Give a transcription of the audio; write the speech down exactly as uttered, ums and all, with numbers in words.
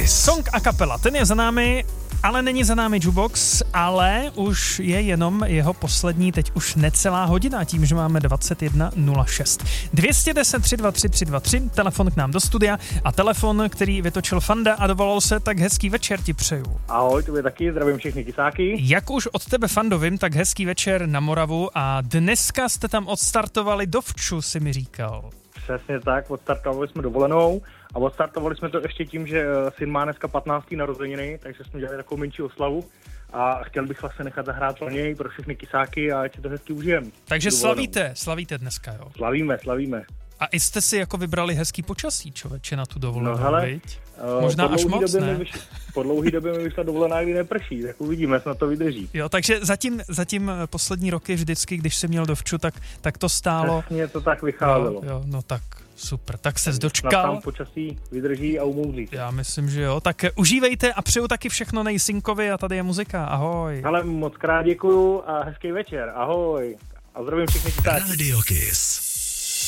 Song a kapela, ten je za námi, ale není za námi Jukebox, ale už je jenom jeho poslední, teď už necelá hodina, tím, že máme dvacet jedna nula šest. dvě stě deset tři dva tři tři dva tři, telefon k nám do studia a telefon, který vytočil Fanda a dovolal se, tak hezký večer ti přeju. Ahoj, tobě taky, zdravím všechny kysáky. Jak už od tebe, Fando, vím, tak hezký večer na Moravu a dneska jste tam odstartovali do Vču, si mi říkal. Přesně tak, odstartovali jsme dovolenou a odstartovali jsme to ještě tím, že syn má dneska patnácté narozeniny, takže jsme dělali takovou menší oslavu a chtěl bych vlastně nechat zahrát pro něj, pro všechny kysáky a ať si to hezky užijem. Takže dovolenou. slavíte, slavíte dneska, jo? Slavíme, slavíme. A i jste si jako vybrali hezký počasí, člověče, na tu dovolenou, no, hele, viď? Možná až moc, ne? Vyš, po dlouhý době mi vyšla dovolená, kdy neprší, tak uvidíme, snad to vydrží. Jo, takže zatím, zatím poslední roky vždycky, když jsi měl do Vču, tak, tak to stálo. Přesně to tak vycházelo. Jo, jo, no tak super, tak ses dočkal. Snad tam počasí vydrží a umoudří. Já myslím, že jo, tak užívejte a přeju taky všechno nejsynkovi a tady je muzika, ahoj. Ale moc krát děkuju a hezký večer, ahoj. A zdravím všechny kysáky. Radio Kiss.